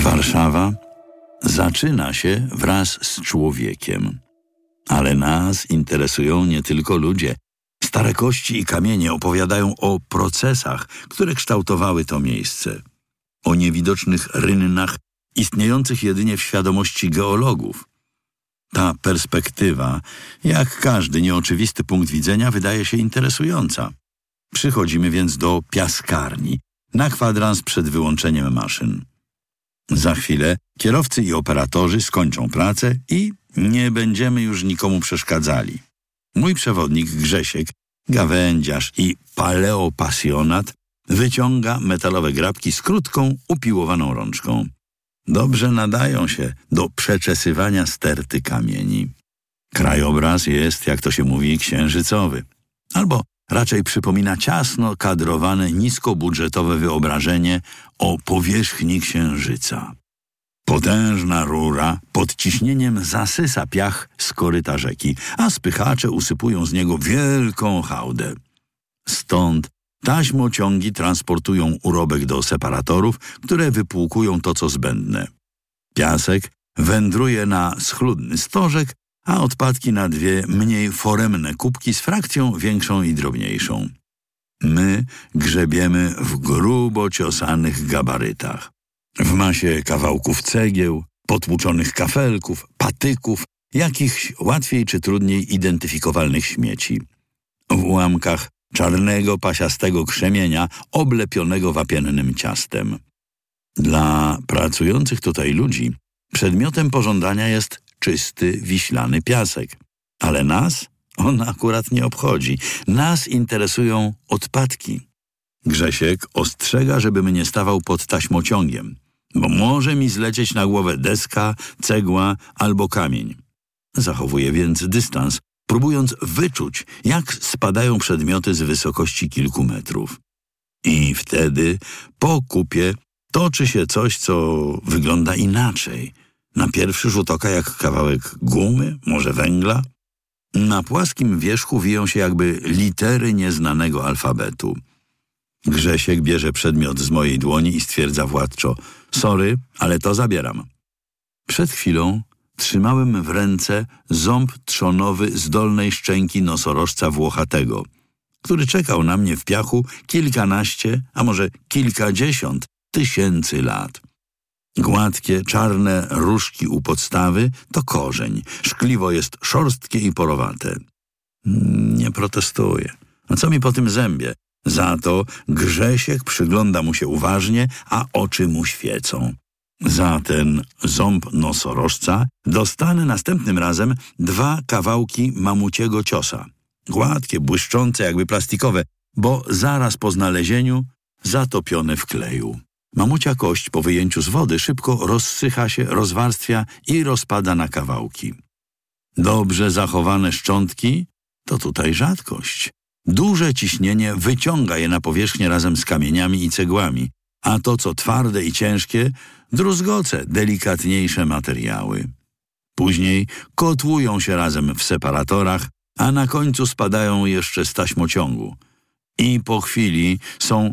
Warszawa zaczyna się wraz z człowiekiem. Ale nas interesują nie tylko ludzie. Stare kości i kamienie opowiadają o procesach, które kształtowały to miejsce. O niewidocznych rynnach istniejących jedynie w świadomości geologów. Ta perspektywa, jak każdy nieoczywisty punkt widzenia, wydaje się interesująca. Przychodzimy więc do piaskarni, na kwadrans przed wyłączeniem maszyn. Za chwilę kierowcy i operatorzy skończą pracę i nie będziemy już nikomu przeszkadzali. Mój przewodnik Grzesiek, gawędziarz i paleopasjonat, wyciąga metalowe grabki z krótką, upiłowaną rączką. Dobrze nadają się do przeczesywania sterty kamieni. Krajobraz jest, jak to się mówi, księżycowy. Albo raczej przypomina ciasno kadrowane, niskobudżetowe wyobrażenie o powierzchni księżyca. Potężna rura pod ciśnieniem zasysa piach z koryta rzeki, a spychacze usypują z niego wielką hałdę. Stąd taśmociągi transportują urobek do separatorów, które wypłukują to, co zbędne. Piasek wędruje na schludny stożek, a odpadki na dwie mniej foremne kubki z frakcją większą i drobniejszą. My grzebiemy w grubo ciosanych gabarytach. W masie kawałków cegieł, potłuczonych kafelków, patyków, jakichś łatwiej czy trudniej identyfikowalnych śmieci. W ułamkach czarnego, pasiastego krzemienia oblepionego wapiennym ciastem. Dla pracujących tutaj ludzi przedmiotem pożądania jest czysty, wiślany piasek. Ale nas on akurat nie obchodzi. Nas interesują odpadki. Grzesiek ostrzega, żebym nie stawał pod taśmociągiem, bo może mi zlecieć na głowę deska, cegła albo kamień. Zachowuję więc dystans, próbując wyczuć, jak spadają przedmioty z wysokości kilku metrów. I wtedy po kupie toczy się coś, co wygląda inaczej. Na pierwszy rzut oka jak kawałek gumy, może węgla. Na płaskim wierzchu wiją się jakby litery nieznanego alfabetu. Grzesiek bierze przedmiot z mojej dłoni i stwierdza władczo: sorry, ale to zabieram. Przed chwilą trzymałem w ręce ząb trzonowy z dolnej szczęki nosorożca włochatego, który czekał na mnie w piachu kilkanaście, a może kilkadziesiąt tysięcy lat. Gładkie, czarne różki u podstawy to korzeń. Szkliwo jest szorstkie i porowate. Nie protestuję. A co mi po tym zębie? Za to Grzesiek przygląda mu się uważnie, a oczy mu świecą. Za ten ząb nosorożca dostanę następnym razem 2 kawałki mamuciego ciosa. Gładkie, błyszczące, jakby plastikowe, bo zaraz po znalezieniu zatopione w kleju. Mamucia kość po wyjęciu z wody szybko rozsycha się, rozwarstwia i rozpada na kawałki. Dobrze zachowane szczątki to tutaj rzadkość. Duże ciśnienie wyciąga je na powierzchnię razem z kamieniami i cegłami, a to, co twarde i ciężkie, druzgoce, delikatniejsze materiały. Później kotłują się razem w separatorach, a na końcu spadają jeszcze z taśmociągu. I po chwili są